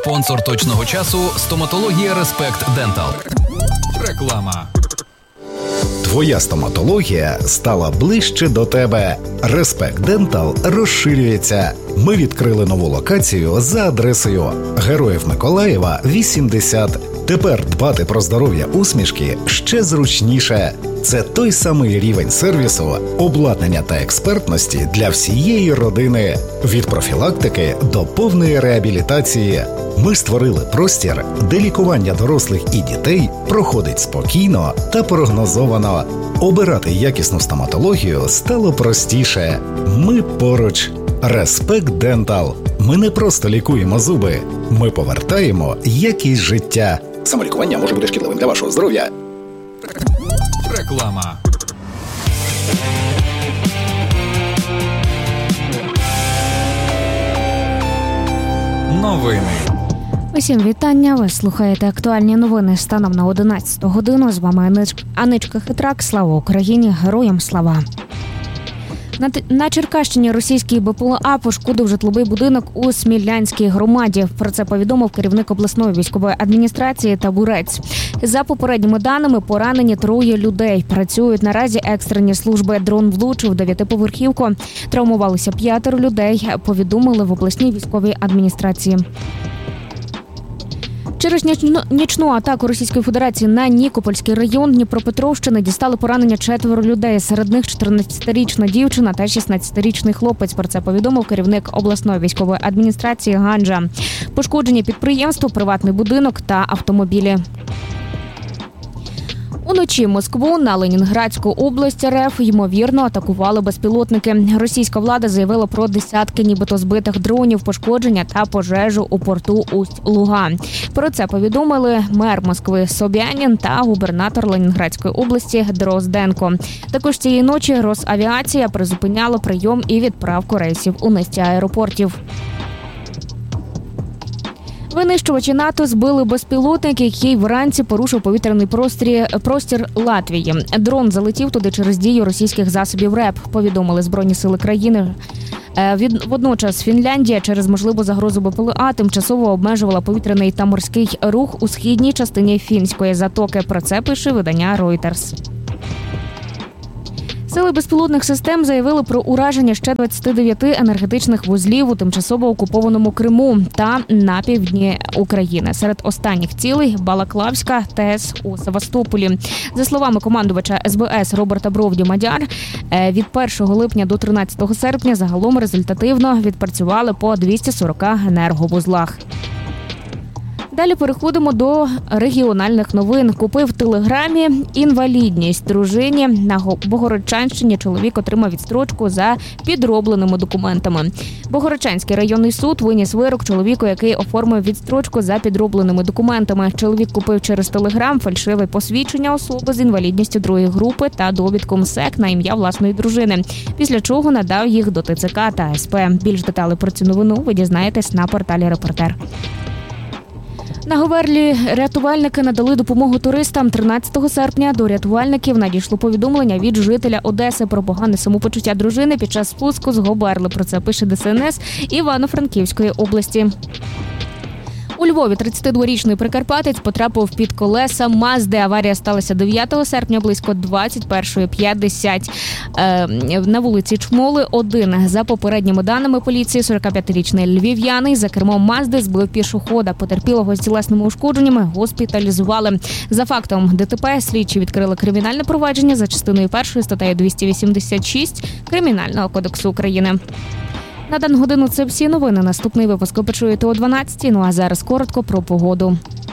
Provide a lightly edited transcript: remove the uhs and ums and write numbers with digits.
Спонсор точного часу – стоматологія Респект Дентал. Реклама. Твоя стоматологія стала ближче до тебе. Респект Дентал розширюється. Ми відкрили нову локацію за адресою Героїв Миколаєва, 80. Тепер дбати про здоров'я усмішки ще зручніше. Це той самий рівень сервісу, обладнання та експертності для всієї родини. Від профілактики до повної реабілітації. Ми створили простір, де лікування дорослих і дітей проходить спокійно та прогнозовано. Обирати якісну стоматологію стало простіше. Ми поруч. Респект Дентал. Ми не просто лікуємо зуби. Ми повертаємо якість життя. Самолікування може бути шкідливим для вашого здоров'я. Реклама. Новини. Усім вітання. Ви слухаєте актуальні новини станом на 11 годину. З вами Аничка Хитрак. Слава Україні! Героям слава! На Черкащині російський БПЛА пошкодив житловий будинок у Смілянській громаді. Про це повідомив керівник обласної військової адміністрації Табурець. За попередніми даними, поранені 3 людей. Працюють наразі екстрені служби. Дрон влучив 9-поверхівку. Травмувалися 5 людей, повідомили в обласній військовій адміністрації. Через нічну атаку Російської Федерації на Нікопольський район Дніпропетровщини дістали поранення 4 людей. Серед них 14-річна дівчина та 16-річний хлопець. Про це повідомив керівник обласної військової адміністрації Ганджа. Пошкоджені підприємство, приватний будинок та автомобілі. Уночі Москву на Ленінградську область РФ, ймовірно, атакували безпілотники. Російська влада заявила про десятки нібито збитих дронів, пошкодження та пожежу у порту Усть-Луга. Про це повідомили мер Москви Собянін та губернатор Ленінградської області Дрозденко. Також цієї ночі Росавіація призупиняла прийом і відправку рейсів у низці аеропортів. Винищувачі НАТО збили безпілотник, який вранці порушив повітряний простір Латвії. Дрон залетів туди через дію російських засобів РЕП, повідомили Збройні сили країни. Водночас Фінляндія через можливу загрозу БПЛА тимчасово обмежувала повітряний та морський рух у східній частині Фінської затоки. Про це пише видання Reuters. Сили безпілотних систем заявили про ураження ще 29 енергетичних вузлів у тимчасово окупованому Криму та на півдні України. Серед останніх цілей – Балаклавська ТЕС у Севастополі. За словами командувача СБС Роберта Бровді-Мадяр, від 1 липня до 13 серпня загалом результативно відпрацювали по 240 енерговузлах. Далі переходимо до регіональних новин. Купив в Телеграмі інвалідність дружині. На Богородчанщині чоловік отримав відстрочку за підробленими документами. Богородчанський районний суд виніс вирок чоловіку, який оформив відстрочку за підробленими документами. Чоловік купив через Телеграм фальшиве посвідчення особи з інвалідністю 2-ї групи та довідку МСЕК на ім'я власної дружини, після чого надав їх до ТЦК та СП. Більш деталей про цю новину ви дізнаєтесь на порталі «Репортер». На Говерлі рятувальники надали допомогу туристам. 13 серпня до рятувальників надійшло повідомлення від жителя Одеси про погане самопочуття дружини під час спуску з Говерли. Про це пише ДСНС Івано-Франківської області. У Львові 32-річний прикарпатець потрапив під колеса Мазди. Аварія сталася 9 серпня близько 21:50 на вулиці Чмоли, 1. За попередніми даними поліції, 45-річний львів'янин за кермом Мазди збив пішохода. Потерпілого з тілесними ушкодженнями госпіталізували. За фактом ДТП слідчі відкрили кримінальне провадження за частиною 1 статтею 286 Кримінального кодексу України. На дану годину це всі новини. Наступний випуск ви почуєте о 12:00. Ну а зараз коротко про погоду.